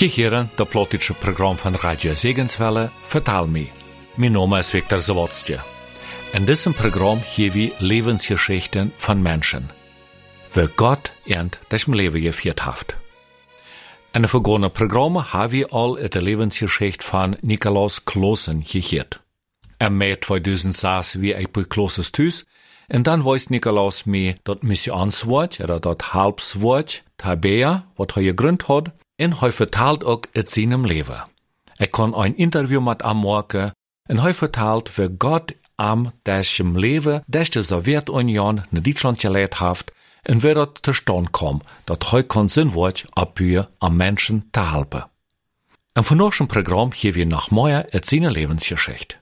Hier das plotische Programm von Radio Segenswelle, Vertal mich. Mein Name ist Viktor Zawodstje. In diesem Programm hier wir Lebensgeschichten von Menschen, wie Gott ihnen das Leben geführt hat. In den vergangenen Programmen haben wir all die Lebensgeschichte von Nikolaus Klossen gehört. Mai 2006 wie ich bei Klosses thuis, en dan weist Nikolaus mir dat Missionswoord, oder dat Halbswoord, Tabea, wat hij gegründet hat, en hij vertelt ook uit zijn leven. Ik kon een interview met hem maken, en hij vertelt wie Gott am dessen leven, des de Sowjetunion naar Duitsland geleid heeft, en wie dat te stand kwam, dat hij kon zijn woord abbuien am Menschen te helpen. En vandaag een programma hier wir noch mehr uit zijn levensgeschichte.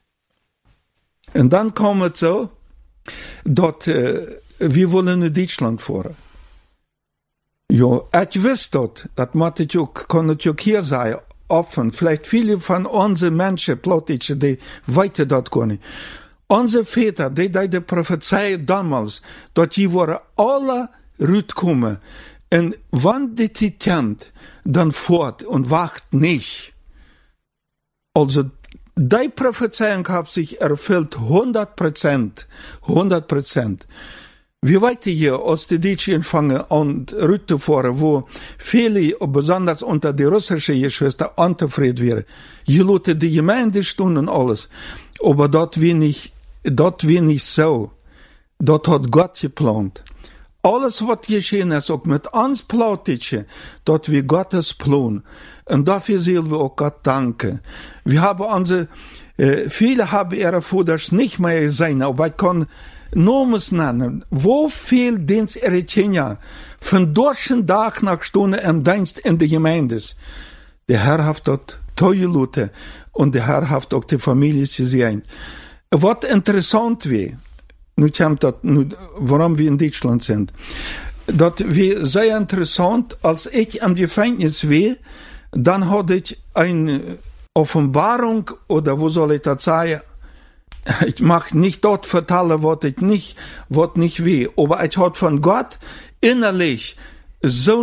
En dan kwam het zo, dat we willen naar Duitsland voeren. Ja, ik wist dat moet ik ook, kon het ook hier zijn, offen. Vielleicht viele van onze mensen, plotische, die weten dat kunnen. Onze väter, die de profetieën damals, dat die worden alle uitkomen. En wanneer dit tent, dan voort en wacht niet. Also, die Prophezeiung hat sich erfüllt 100%. 100%. Wir weiter hier aus der Deutschen empfangen und Rütte fahren, wo viele, besonders unter die russischen Geschwister, unzufrieden wären. Je Leute die Gemeinde tun und alles. Aber dort wir nicht so. Dort hat Gott geplant. Alles was geschehen ist, auch mit uns Plautitschen, dort wir Gottes Plan. Und dafür sollen wir auch Gott danken. Wir haben viele haben ihre Vaters nicht mehr gesehen, aber ich kann Nomen nennen. Wo viel Dienst Eritrea von deutschen Tag nach Stunde im Dienst in der Gemeinde. Der Herr hat dort tolle Leute und der Herr hat auch die Familie gesehen. Was interessant wäre, warum wir in Deutschland sind. Das wäre sehr interessant, als ich am Gefängnis war, dann hatte ich eine Offenbarung, oder wo soll ich das sagen? Ich mag nicht dort vertellen, was nicht will. Aber ich hatte von Gott innerlich so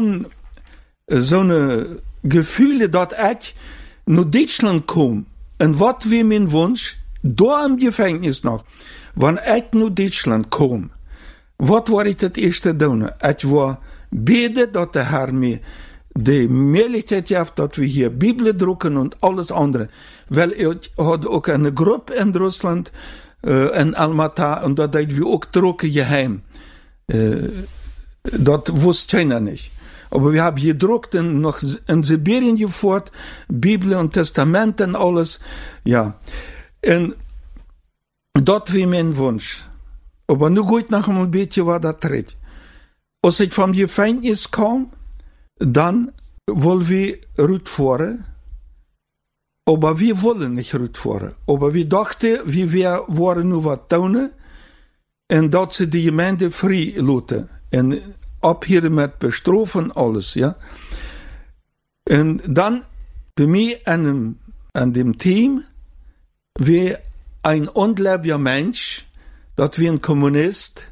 eine Gefühle, dass ich nach Deutschland komme. Und was wäre mein Wunsch? Da im Gefängnis noch. Wenn ich nach Deutschland komme, was war ich das erste tun? Ich war beten, dass der Herr mir die Möglichkeit hat, dass wir hier Bibel drucken und alles andere. Weil ich hatte auch eine Gruppe in Russland, in Almaty, und da deden wir auch drucken geheim. Das wusste keiner nicht. Aber wir haben gedruckt und noch in Sibirien geführt, Bibel und Testament und alles. Ja. Und dat wie mijn Wunsch. Aber nu goed nog een beetje wat dat redt. Als ik van Gefängnis kwam, dan willen we uitvoeren. Aber wir wollen nicht uitvoeren. Aber wir dachten, wir waren nu wat doen. En dat ze die Gemeinde vrij laten. En abhieren met bestrafen alles, ja. En dan, bij mij en dem Team, wir ein ungläubiger Mensch, dat wie ein Kommunist,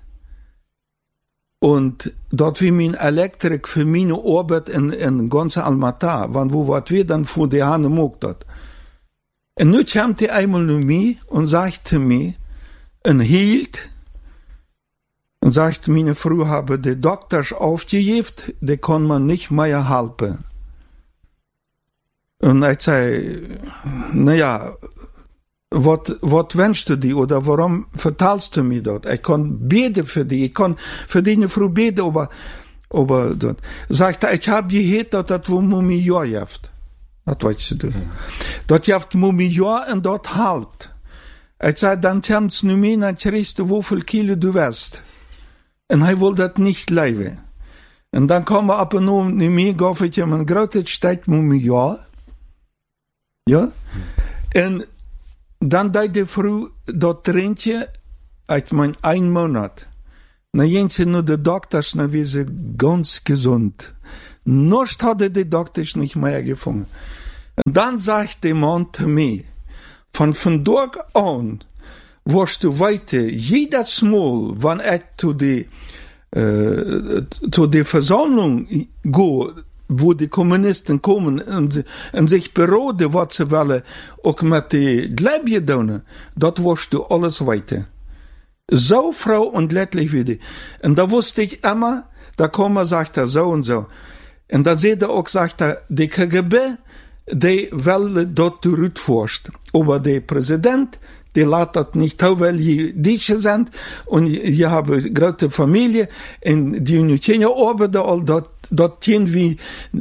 und dat wie mein Elektrik für meine Arbeit in ganz Almaty, wann wo wat wir dann von der Hand mogt dat. Und nu kommt er einmal zu mir und sagte mir, und hielt, und sagte, meine Frau habe die Doktors aufgegeben, die kann man nicht mehr helfen. Und ich zei, naja, wat wünschst du dir, oder warum vertalst du mir das? Ich kann beten für dich, ich kann für deine Frau beten, aber dort. Sagt er, ich habe gehört, dass das wo Mumior jaft. Das weißt du. Das jaft Mumior und dort halt. Ich sag, dann kommst du mir, dann kriegst du, wie viel Kilo du wirst. Und er will das nicht leben. Und dann kommen wir ab und an zu mir, gab ich ihm ein großes Stück Mumior. Ja? Und dann die Frau dat Trintje, ich mein, 1 Monat. Na gehen sie nur die Doktors, na wie sie ganz gesund. Noch hatte die Doktors nicht mehr gefunden. Und dann sagt der Mann zu mir, von dort an, wirst du weiter, jedes Mal, wenn ich zu die Versammlung gehe, wo die Kommunisten kommen en zich beroden wat ze willen, ook met die glebje doen, dat was du alles weten. Zo vrouw en letterlijk wie die. En da wusste ich immer, da kommen, sagt er so und so. En da seht er auch, sagt er, die KGB, die will dort zurückforschen. Aber der Präsident, die lässt das nicht tun, weil die Deutsche sind und die haben große Familie und die Unitien arbeiten all dort irgendwie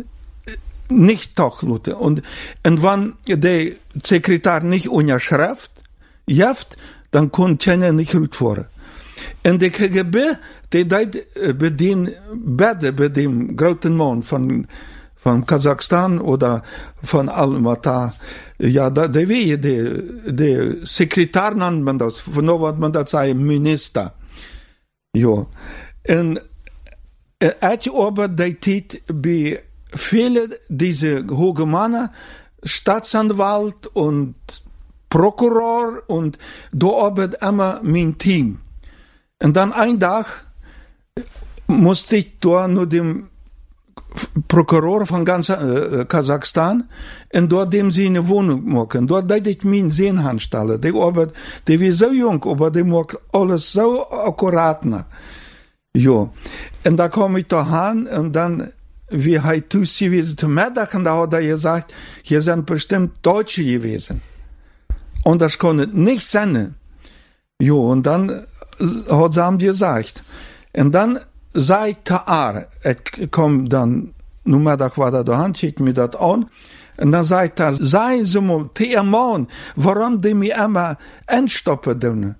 nicht tachlute. Und wenn der Sekretär nicht unterschreibt, dann kann keiner nicht rückfahren. Und der KGB, die bei den Bäden, bei dem großen Mann von Kasachstan oder von Almaty, ja, der wie der Sekretär nennt man das, von was man das sagt, Minister. Ja. Und ich arbeite die bei vielen diese hohen Männer, Staatsanwalt und Prokuror und da arbeitet immer mein Team. Und dann ein Tag musste ich da nur dem Prokuror von ganz Kasachstan und dort dem sie eine Wohnung machen. Dort da ich meinen Sehen anstellen. Die arbeitet, die war so jung, aber die macht alles so akkurat. Ja. Und da komme ich da hin und dann, wie er tust gewesen zum Mittag, und da hat er gesagt, hier sind bestimmt Deutsche gewesen. Und das konnte nicht sein. Jo, und dann hat sie ihm gesagt. Und dann sagte er, ich komme dann, nur Mittag war da Hand, schickt mir das an. Und dann sagt er, sei so mal, der Mann, warum die mir immer entstoppen tun?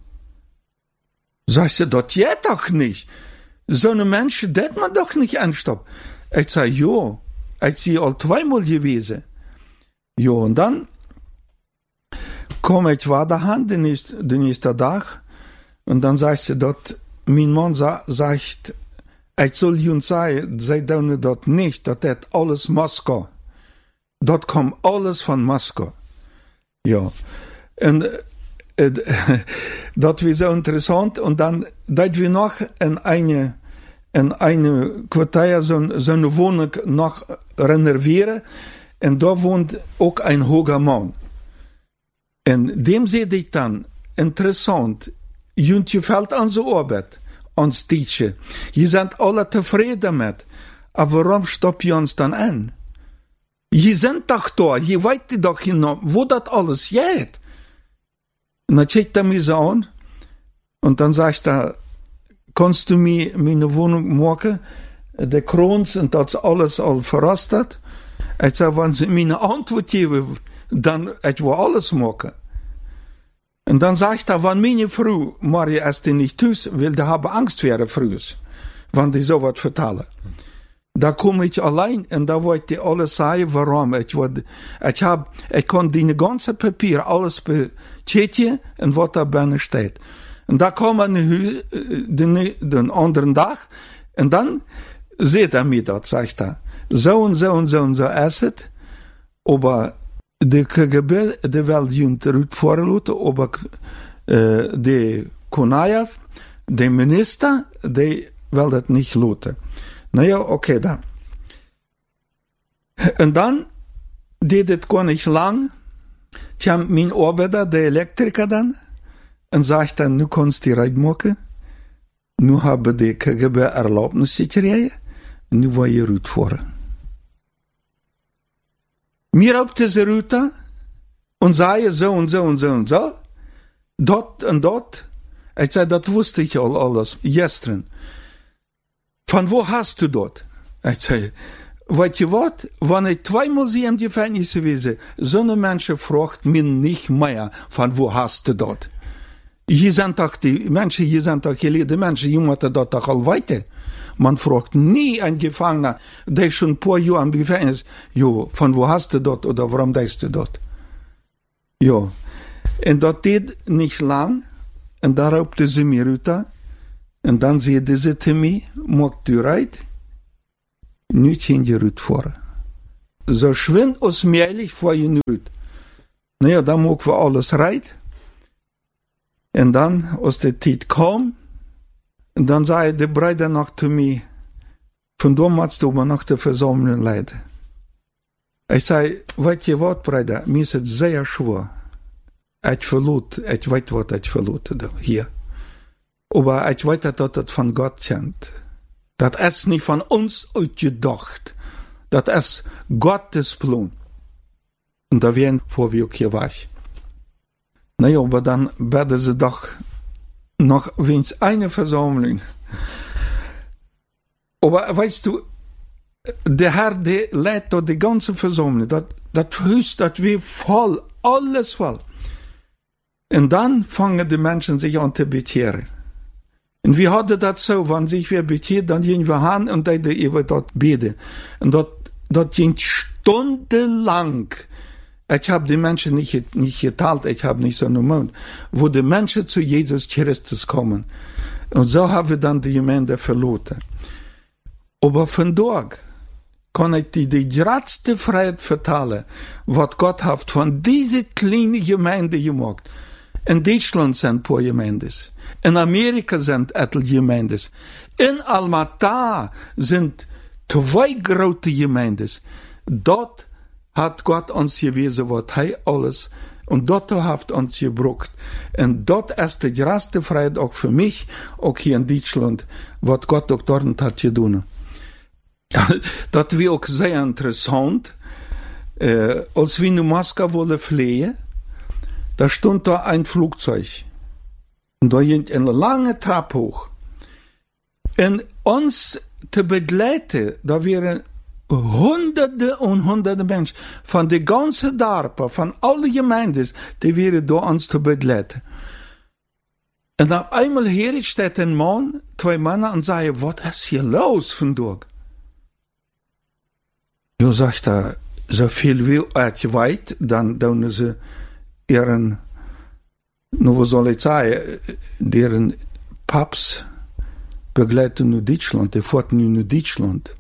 Sagst du, das geht doch nicht. So eine Menschen, das man doch nicht entstoppen. Ich sag, jo, ich sie all zweimal gewesen. Jo, und dann komme ich weiter hin, den nächsten Tag, und dann sagst du dort, mein Mann sagt, ich soll uns sagen, sie tun dort nicht, das ist alles Moskau. Dort kommt alles von Moskau. Ja. Und das war so interessant, und dann, dass wir noch in eine Quartier so eine Wohnung noch renovieren, und da wohnt auch ein hoher Mann. Und dem sehe ich dann, interessant, und gefällt unsere Arbeit, uns Deutsche. Die sind alle zufrieden damit. Aber warum stoppen wir uns dann an? Die sind doch da, die weiten doch hinaus, wo das alles geht. Und dann checkt er mich so an, und dann sagt er, kannst du mir meine Wohnung machen? Der Krons und das alles all verrostet. Ich sage, wenn sie mir eine Antwort geben, dann ich will alles machen. Und dann sagt er, wenn meine Frau, Maria, ist die nicht tust, will die haben Angst für ihre Frau, wenn die so was vertellen. Da komme ich allein, und da wollte ich alles sagen, warum. Ich kann die ganze Papier, alles bestätigen, und was da bei steht. Und da kam den anderen Tag, und dann seht er mir das, sagt er. So und so und so und so ist es, aber die KGB, die will jünt rückfahren, aber die Konajew, der Minister, die will das nicht lassen. Naja, okay, dann. Und dann, das gar nicht lang, kam mein Arbeiter, der Elektriker dann, und sagt dann, nu kannst du rein machen, nu haben die KGB Erlaubnis gekriegt, nu war je Route fahren. Mir auf diese Route und sage so und so und so und so, dort und dort. Ich sage, das wusste ich alles, gestern. Von wo hast du dort? Ich sage, weißt du was, wenn ich zweimal sie im Gefängnis gewesen, so eine Menschen fragt mich nicht mehr, von wo hast du dort? Hier sind doch die Menschen, hier sind doch gelehrte Menschen, die müssen dort doch all weiter. Man fragt nie einen Gefangener, der schon ein paar Jahre im Gefängnis, jo, von wo hast du dort oder warum bist du dort? Jo. Und das geht nicht lang, und da raubte sie mir runter, und dann sagte sie zu mir, mag du reit, nicht in die Rüt vor. So schwind aus Mielich vor in die Rüt. Naja, dann mag wir alles reit, und dann, aus der Zeit kam, und dann sagte der Bruder noch zu mir, Von da machst du aber noch die Versammlung leiden. Ich sage, weet je wat, Bruder, mir ist es sehr schwer. Ich verlot, ich weiß, was ich verlot hier. Aber ich weiß, dass das von Gott kommt. Das ist nicht von uns ausgedacht. Das ist Gottes Plan. Und da werden vor wie ich hier war. Naja, aber dann werden sie doch noch wenigstens eine Versammlung. Aber weißt du, der Herr, der leitet dort die ganze Versammlung. Das höchst, das wir voll, alles voll. Und dann fangen die Menschen sich an zu bekehren. Und wir hatten das so, wenn sich wer bekehrt, dann gehen wir hin und dann über dort beten. Und das ging stundenlang. Ich habe die Menschen nicht geteilt, ich habe nicht so normal, wo die Menschen zu Jesus Christus kommen. Und so haben wir dann die Gemeinde verloren. Aber von dort kann ich die größte Freiheit vertellen, was Gott hat von dieser kleinen Gemeinde gemacht. In Deutschland sind ein paar Gemeinden. In Amerika sind etliche Gemeinden. In Almata sind 2 große Gemeinden. Dort hat Gott uns gewiesen, was er alles, und dort hat uns gebraucht. Und dort ist die größte Freiheit auch für mich, auch hier in Deutschland, was Gott auch dort hat getan. Das war auch sehr interessant. Als wir in Moskau wollen fliehen, da stand da ein Flugzeug. Und da ging eine lange Treppe hoch. Und uns zu begleiten, da wären Hunderte und Hunderte Menschen von der ganzen Dorf, von allen Gemeinden, die wären da uns zu begleiten. Und auf einmal hier steht ein Mann, 2 Männer, und sagen, was ist hier los von dort? Jo, sagt er, so viel wie ich weiß, dann tun sie ihren, was soll ich sagen, deren Papst begleiten in Deutschland, die fahrten in Deutschland.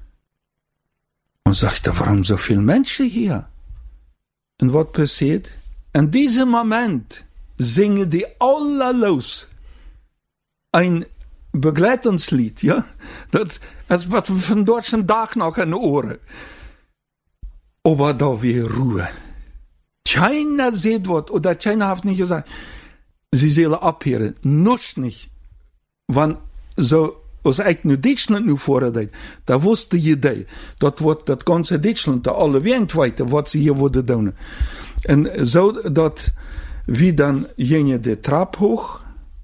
Und sagt er, warum so viele Menschen hier? Und was passiert? In diesem Moment singen die alle los ein Begleitungslied, ja? Das wird von deutschen Tag noch in den Ohren. Aber da wir Ruhe. Keiner sieht was, oder keiner hat nicht gesagt, sie sollen abhören. Noch nicht. Wenn so, als ich nur Deutschland nur vorher, da wusste jeder, das wird das ganze Deutschland, da alle weltweit, was sie hier würden tun. Und so, dass wir dann gingen die Treppe hoch,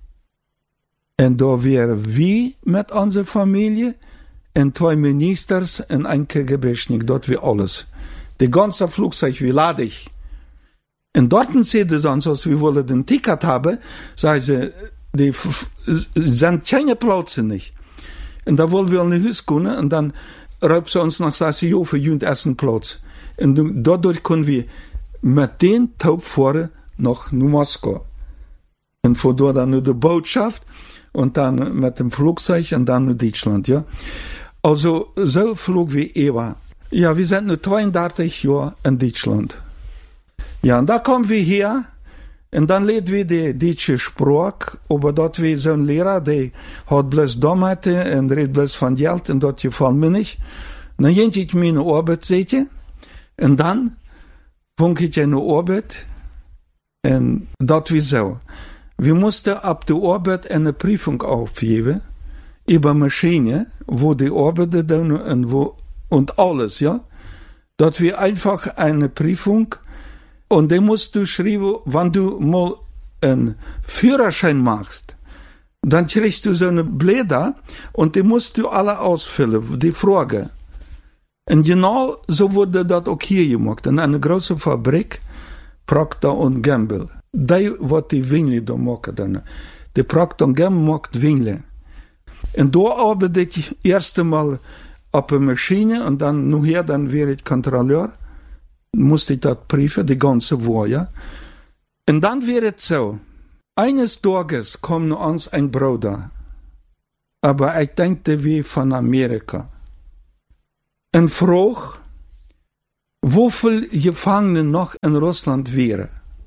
und da wären wir mit unserer Familie, und 2 Ministers, und ein KGB-Schnick, dort wir alles. Die ganze Flugzeug, wie ladig. Und dort sehen sie dann, als wir wollen den Ticket haben, sagen sie, die sind keine Plätze nicht. Und da wollen wir eine Haus kommen, und dann raubt sie uns noch, sagen sie, jo, für jeden ersten Platz. Und dadurch können wir mit den Taub fahren nach Moskau. Und von dort dann nur die Botschaft, und dann mit dem Flugzeug, und dann nach Deutschland, ja. Also, so flog wie Eva. Ja, wir sind nur 32 Jahre in Deutschland. Ja, und da kommen wir hier, und dann lernen wir die deutsche Sprache, aber dort wir so ein Lehrer, der hat bloß Dummheiten und redet bloß von Geld, und dort gefällt mir nicht. Und dann ging ich meine Arbeit sehen, und dann fang ich eine Arbeit, und dort wie so. Wir mussten ab der Arbeit eine Prüfung aufgeben, über Maschine, wo die Arbeiter dann und alles, ja. Dort wir einfach eine Prüfung, und den musst du schreiben, wenn du mal einen Führerschein machst, dann kriegst du so eine Blätter, und die musst du alle ausfüllen, die Frage. Und genau so wurde das auch hier gemacht, in einer großen Fabrik, Procter & Gamble. Die, was die Wingle da machen, dann. Die Procter & Gamble macht Wingle. Und da arbeite ich erst einmal auf der Maschine, und dann nachher, dann wäre ich Kontrolleur, musste ich das prüfen, die ganze Woche, ja. Und dann wäre es so, eines Tages kommt uns ein Bruder, aber ich denke wie von Amerika, und fragt, wie viele Gefangene noch in Russland wären.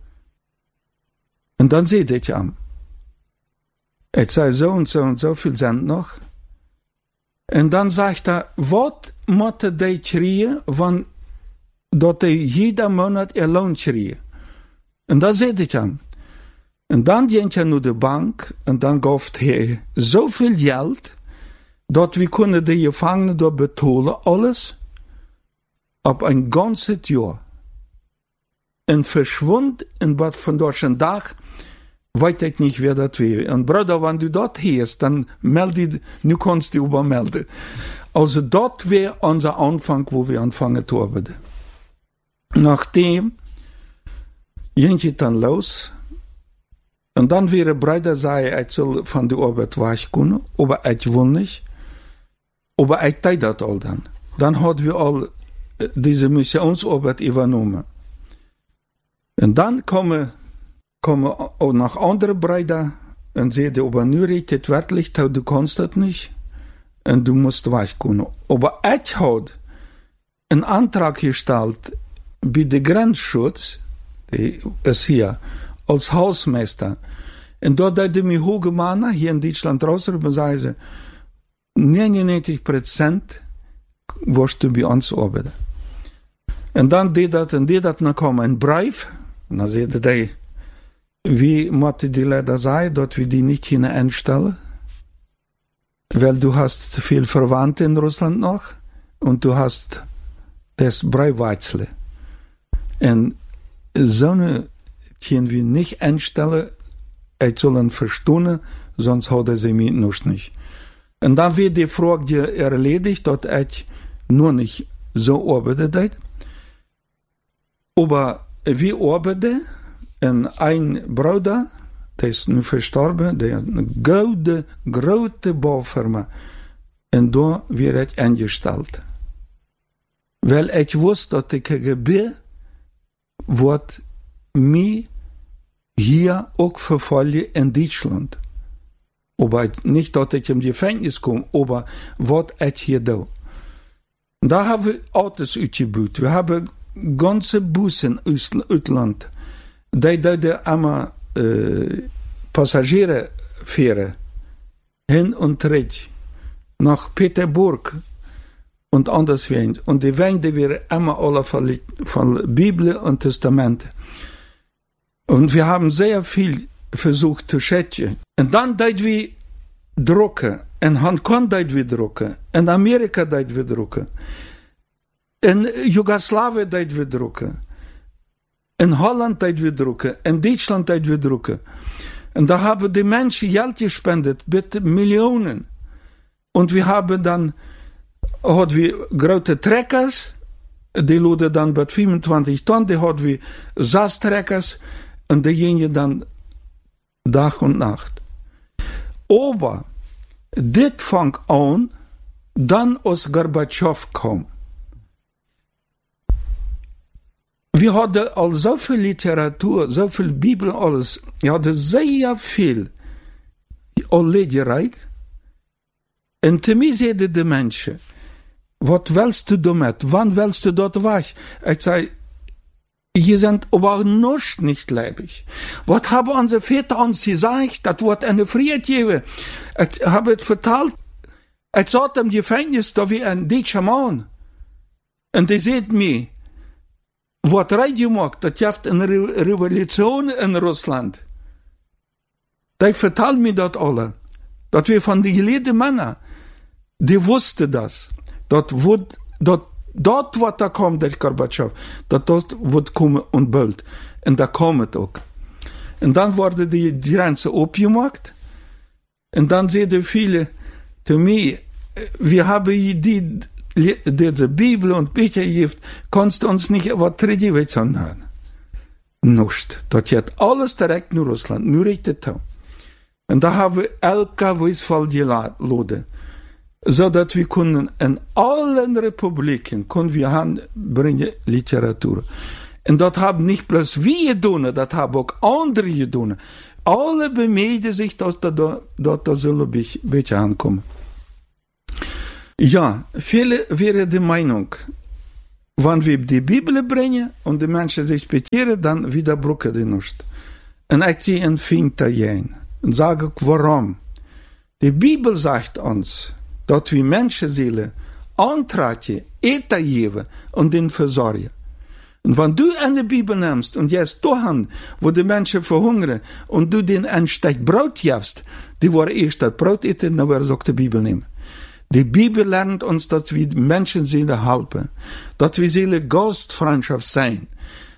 Und dann seht ich an. Ich sage, so und so und so viel sind noch. En dan zegt hij, wat moeten die kriegen, want dat die jeder maand een loon kriegen. En dat zit ik aan. En dan ging je naar de bank en dan gaf hij zoveel geld, dat we kunnen de gevangenen door betalen, alles, op een ganze jaar. En verschwond, en wat vandaag een dag, weet ik niet wer dat weer. En broeder, wenn du dat hörst, dan meld je, nu kannst du übermelden. Also dat weer onze aanvang, wo we anfangen te arbeiten. Nachdem ging je dan los, en dan weer Bruder zei, ik zal van de arbeid weg kunnen, maar ik wil niet. Maar ik deed dat al dan. Dan hadden we al deze missionsarbeid übernommen. En dan komen ook nog andere Brüder en zeiden, aber nu redt het werkelijk, du kannst het niet. En du musst weg kunnen. Maar ik had een aantrag gesteld bij de Grenzschutz, die is hier, als Hausmeister. En dat deed mij hoge mannen hier in Duitsland rausgerufen, zeiden ze, 99% wirst du bij ons arbeiten. En dan deed dat, dan kwam een brief, en dan zeiden die, wie moeten die leider zijn, dat we die niet kunnen instellen? Weil du hast te veel Verwandte in Russland nog, en du hast das Breiweizel. En zo'n kunnen we niet instellen, het zullen verstonen, sonst hadden ze mij nog niet. En dan werd die vraag erledigt, dat ik nur niet zo arbeiten deed. Maar we arbeiten, en een broeder, die is nu verstorben, die had een grote bouwfirma. En daar werd ik ingesteld. Weil ik wist dat de KGB wordt mij hier ook vervolgen in Duitsland. Maar niet dat ik in gevangenis kom, maar wat ik hier doe. Daar hebben we auto's uitgebuurd. We hebben ganze bussen uit land. Die deden allemaal Passagiere veren. Hin und terug. Nach Peterburg. Und anderswohin. Und die Wände wären immer alle von Bibel und Testamente. Und wir haben sehr viel versucht zu schätzen. Und dann deit wir drucken. In Hongkong deit wir drucken. In Amerika deit wir drucken. In Jugoslawien deit wir drucken. In Holland deit wir drucken. In Duitsland deit wir drucken. Und da haben die Menschen Geld gespendet, mit Millionen. Und wir haben dann, hadden wir große Trekkers, die luden dann mit 25 Tonnen, die hadden wir 6 Trekkers, und die gingen dann Tag und Nacht. Aber, dit fang an, dann als Gorbatschow kam. Wir hadden al zoveel Literatur, zoveel Bibel, alles. Wir hadden sehr viel al legereid. En te mij zeiden de mensen, wat wilst du damit? Wann willst du dort weg? Ich zei, je sind aber noch nicht leibig. Was haben unsere Väter uns gesagt? Das wird eine Fried geben. Ich habe es vertalt. Ich saß im Gefängnis, da wie ein deutscher Mann. Und die seht mir, wat Radio maakt, dat heeft een revolutie in Rusland. Die vertelt mir dat alle. Dat wir van die geleerde mannen, die wussten das. Dat wat da komt, der Gorbatschow, dat wordt komen und bald. En dat kwam het ook. En dan worden die grenzen opgemaakt. En dan zeiden viele zu mir, wir haben diese Bibel und Bücher gibt, kannst du uns nicht was Tridiwitz sagen? Nicht. Das geht alles direkt in Russland, nur richtig. Und da haben wir elke Wisfall geladen. Zodat wir können in allen Republiken können wir anbringen Literatur. Und das haben nicht bloß wir getan, das haben auch andere getan. Alle bemühen sich, dass da soll ein bisschen ankommen. Ja, viele wären der Meinung, wenn wir die Bibel bringen und die Menschen sich bekehren, dann widerbrechen die nicht. Und ich ziehe ein Finger ein und sage, warum? Die Bibel sagt uns, dat we Menschenseelen aantraten, eten geven und den verzorgen. Und wenn du an die Bibel nimmst und jetzt dahin, wo die Menschen verhungern und du denen ein Stück Brot gibst, die wollen erst das Brot eten, dann werden sie auch die Bibel nehmen. Die Bibel lernt uns, dass wir Menschenseelen helfen, dass wir Seele Gastfreundschaft sein.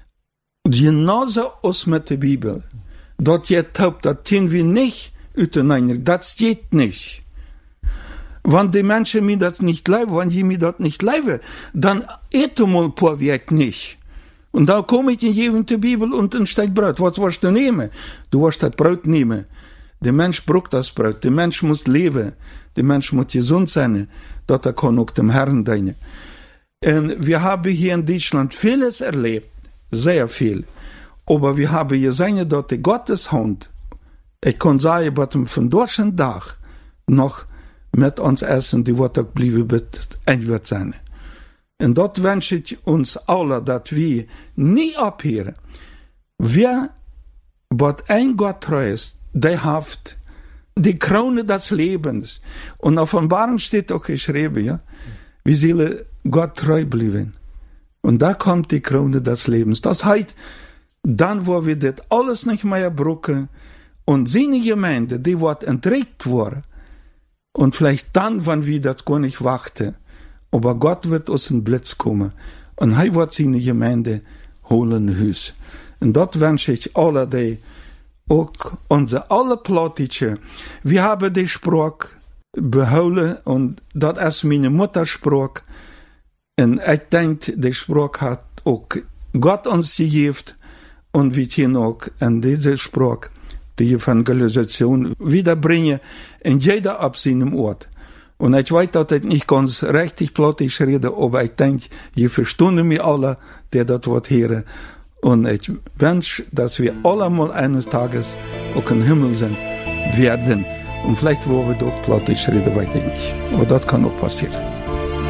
Genauso aus mit der Bibel. Dat je taubt, dat tun wir nicht uiteinander, das geht nicht. Wenn die Menschen mir das nicht leiden, wenn die mir das nicht leiden, dann eten mal paar Wert nicht. Und da komme ich in die Bibel und ein Stück Brot. Was willst du nehmen? Du willst das Brot nehmen. Der Mensch braucht das Brot. Der Mensch muss leben. Der Mensch muss gesund sein. Dat kann auch dem Herrn dienen. Und wir haben hier in Deutschland vieles erlebt. Sehr viel. Aber wir haben gesehen, dass die Gotteshand, ich kann sagen, dass von deutschen Tag noch mit uns essen, die wird auch bleiben, wird sein. Und dort wünsche ich uns alle, dass wir nie abhören. Wer, was ein Gott treu ist, der hat die Krone des Lebens. Und auf Offenbarung steht auch geschrieben, ja, wir sollen Gott treu bleiben. Und da kommt die Krone des Lebens. Das heißt, dann, wo wir das alles nicht mehr brauchen, und seine Gemeinde, die wird entrückt worden, und vielleicht dann, wenn wir das gar nicht warten, aber Gott wird aus dem Blitz kommen, und er wird seine Gemeinde holen Hus. Und dort wünsche ich alle, die auch unsere alle Plottische, wir haben die Sprache behouden, und das ist meine Muttersprache, und ich denke, die Sprache hat auch Gott uns gegeben, und wir können auch in diese Sprache die Evangelisation wiederbringen, in jeder ab seinem Ort. Und ich weiß, dass ich nicht ganz richtig plottisch rede, aber ich denke, ihr verstehen mich alle, die das Wort hören. Und ich wünsche, dass wir alle mal eines Tages auch im Himmel sind, werden. Und vielleicht, wo wir doch plottisch reden, weiß ich nicht. Aber das kann auch passieren.